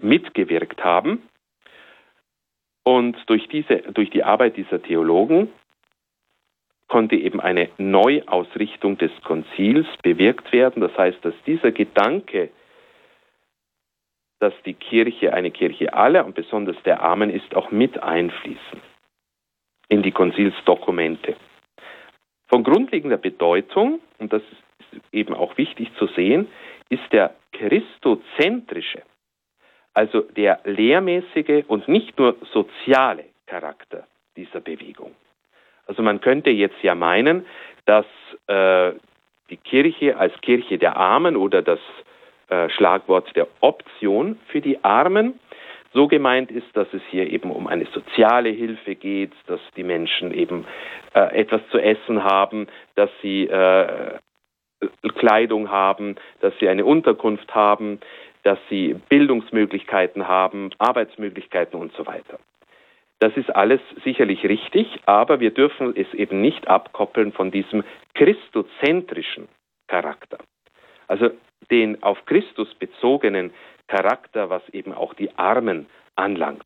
mitgewirkt haben. Und durch die Arbeit dieser Theologen konnte eben eine Neuausrichtung des Konzils bewirkt werden. Das heißt, dass dieser Gedanke, dass die Kirche eine Kirche aller und besonders der Armen ist, auch mit einfließen in die Konzilsdokumente. Von grundlegender Bedeutung, und das ist eben auch wichtig zu sehen, ist der christozentrische, also der lehrmäßige und nicht nur soziale Charakter dieser Bewegung. Also man könnte jetzt ja meinen, dass die Kirche als Kirche der Armen oder das Schlagwort der Option für die Armen so gemeint ist, dass es hier eben um eine soziale Hilfe geht, dass die Menschen eben etwas zu essen haben, dass sie Kleidung haben, dass sie eine Unterkunft haben, dass sie Bildungsmöglichkeiten haben, Arbeitsmöglichkeiten und so weiter. Das ist alles sicherlich richtig, aber wir dürfen es eben nicht abkoppeln von diesem christozentrischen Charakter. Also den auf Christus bezogenen Charakter, was eben auch die Armen anlangt.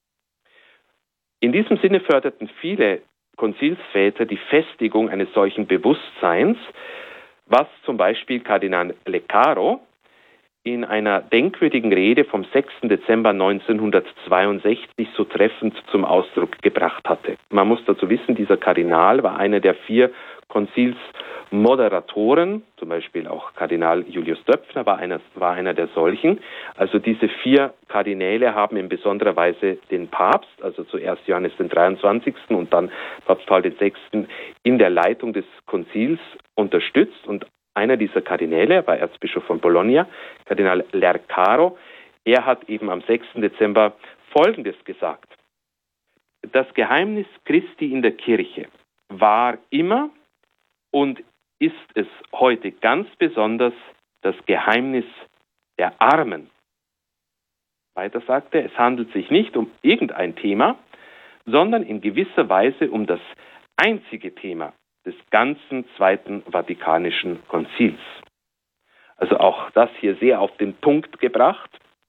In diesem Sinne förderten viele Konzilsväter die Festigung eines solchen Bewusstseins, was zum Beispiel Kardinal Leccaro in einer denkwürdigen Rede vom 6. Dezember 1962 so treffend zum Ausdruck gebracht hatte. Man muss dazu wissen, dieser Kardinal war einer der 4 Konzilsmoderatoren, zum Beispiel auch Kardinal Julius Döpfner war einer der solchen. Also diese 4 Kardinäle haben in besonderer Weise den Papst, also zuerst Johannes den 23. und dann Papst Paul VI. In der Leitung des Konzils unterstützt, und einer dieser Kardinäle war Erzbischof von Bologna, Kardinal Leccaro. Er hat eben am 6. Dezember Folgendes gesagt: Das Geheimnis Christi in der Kirche war immer und ist es heute ganz besonders das Geheimnis der Armen. Weiter sagt er, es handelt sich nicht um irgendein Thema, sondern in gewisser Weise um das einzige Thema des ganzen Zweiten Vatikanischen Konzils. Also auch das hier sehr auf den Punkt gebracht.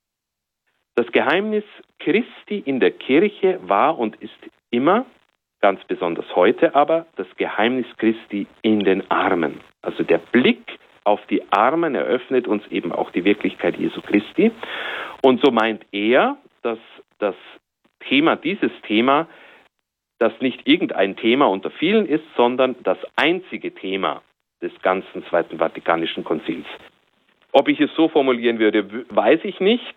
Das Geheimnis Christi in der Kirche war und ist immer, ganz besonders heute aber, das Geheimnis Christi in den Armen. Also der Blick auf die Armen eröffnet uns eben auch die Wirklichkeit Jesu Christi. Und so meint er, dass das Thema, dieses Thema, das nicht irgendein Thema unter vielen ist, sondern das einzige Thema des ganzen Zweiten Vatikanischen Konzils. Ob ich es so formulieren würde, weiß ich nicht.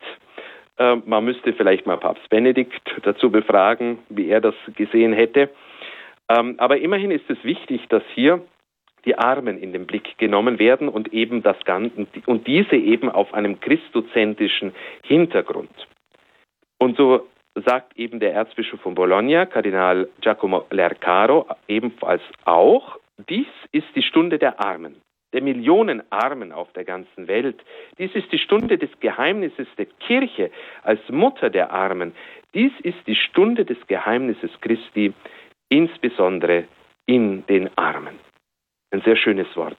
Man müsste vielleicht mal Papst Benedikt dazu befragen, wie er das gesehen hätte. Aber immerhin ist es wichtig, dass hier die Armen in den Blick genommen werden und eben das Ganze, und diese eben auf einem christozentrischen Hintergrund. Und so sagt eben der Erzbischof von Bologna, Kardinal Giacomo Leccaro, ebenfalls auch, dies ist die Stunde der Armen, der Millionen Armen auf der ganzen Welt. Dies ist die Stunde des Geheimnisses der Kirche als Mutter der Armen. Dies ist die Stunde des Geheimnisses Christi, insbesondere in den Armen. Ein sehr schönes Wort.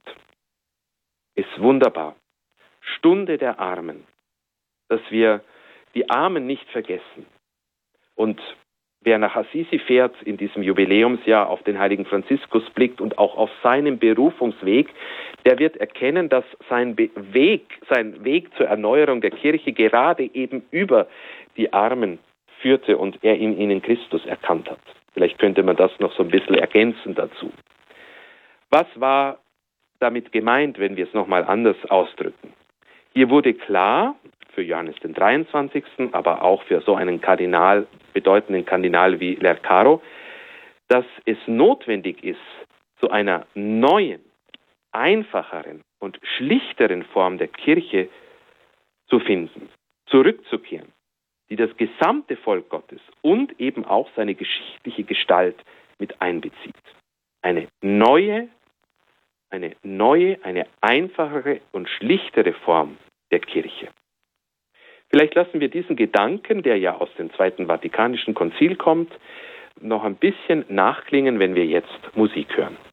Ist wunderbar. Stunde der Armen. Dass wir die Armen nicht vergessen. Und wer nach Assisi fährt in diesem Jubiläumsjahr, auf den heiligen Franziskus blickt und auch auf seinen Berufungsweg, der wird erkennen, dass sein Weg zur Erneuerung der Kirche gerade eben über die Armen führte und er in ihnen Christus erkannt hat. Vielleicht könnte man das noch so ein bisschen ergänzen dazu. Was war damit gemeint, wenn wir es nochmal anders ausdrücken? Hier wurde klar, für Johannes den 23., aber auch für so einen bedeutenden Kardinal wie Leccaro, dass es notwendig ist, zu einer neuen, einfacheren und schlichteren Form der Kirche zu finden, zurückzukehren, die das gesamte Volk Gottes und eben auch seine geschichtliche Gestalt mit einbezieht. Eine neue, eine einfachere und schlichtere Form der Kirche. Vielleicht lassen wir diesen Gedanken, der ja aus dem Zweiten Vatikanischen Konzil kommt, noch ein bisschen nachklingen, wenn wir jetzt Musik hören.